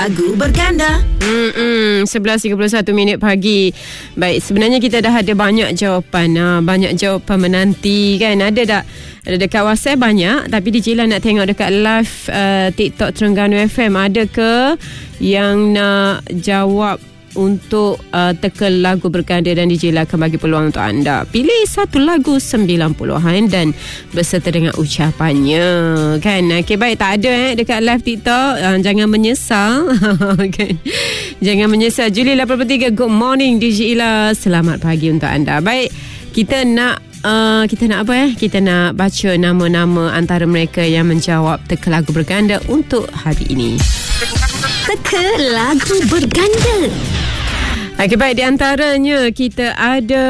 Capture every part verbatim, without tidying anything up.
Lagu berganda. Hmm, sebelas tiga puluh satu minit pagi. Baik, sebenarnya kita dah ada banyak jawapan. Ha, banyak jawapan menanti kan. Ada tak? Ada dekat WhatsApp banyak. Tapi D J nak tengok dekat live uh, TikTok Terengganu F M. Ada ke yang nak jawab untuk uh, teka lagu berganda, dan D J akan bagi peluang untuk anda pilih satu lagu sembilan puluhan dan berserta dengan ucapannya kan. Okay, baik, tak ada eh dekat live TikTok. Uh, jangan menyesal kan. Jangan menyesal. Juli lapan puluh tiga, good morning D J Ila, selamat pagi untuk anda. Baik, kita nak Uh, kita nak apa eh? Kita nak baca nama-nama antara mereka yang menjawab teka lagu berganda untuk hari ini. Teka lagu berganda. Okay, baik, di antaranya kita ada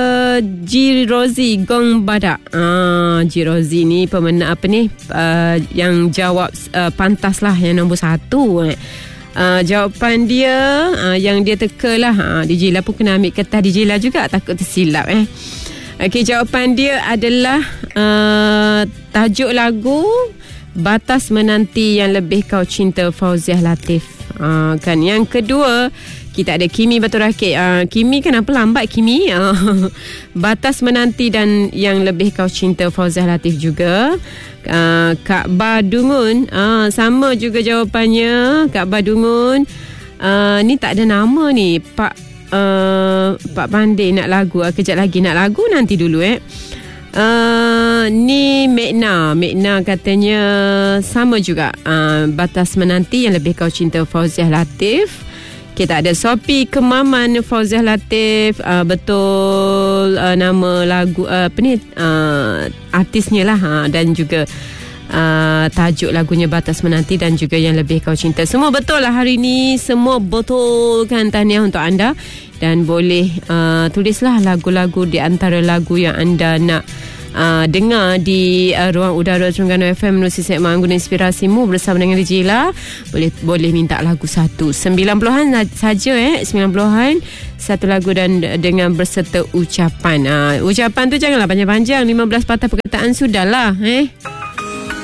G Rozi Gong Badak. Ah, G Rozi ni pemenang apa ni? Uh, yang jawab uh, pantas lah, yang nombor satu. Eh. Uh, jawapan dia uh, yang dia teka lah. Uh, D J La pun kena ambil kertas D J La juga, takut tersilap eh. Okey, jawapan dia adalah uh, tajuk lagu Batas Menanti Yang Lebih Kau Cinta, Fauziah Latif. Uh, kan. Yang kedua, kita ada Kimi Batu Rakit. Uh, Kimi kenapa lambat Kimi? Uh, Batas Menanti dan Yang Lebih Kau Cinta, Fauziah Latif juga. Uh, Kak Badungun, uh, sama juga jawapannya. Kak Badungun. Uh, ni tak ada nama ni. Pak Uh, Pak Pandai nak lagu. uh, Kejap lagi nak lagu, nanti dulu eh. Uh, ni Mekna Mekna katanya sama juga, uh, Batas Menanti Yang Lebih Kau Cinta, Fauziah Latif. Kita ada Sopi Kemaman, Fauziah Latif. uh, Betul uh, nama lagu uh, apa ni, uh, artisnya lah, uh, dan juga Uh, tajuk lagunya Batas Menanti dan juga Yang Lebih Kau Cinta. Semua betul lah hari ni. Semua betul kan. Tahniah untuk anda. Dan boleh uh, tulislah lagu-lagu di antara lagu yang anda nak uh, dengar di uh, ruang udara Terengganu F M menerusi segmen Guna Inspirasimu bersama dengan D J La. Boleh boleh minta lagu satu. sembilan puluhan saja eh. sembilan puluhan satu lagu dan dengan berserta ucapan. Uh, ucapan tu janganlah panjang-panjang. lima belas patah perkataan sudahlah eh.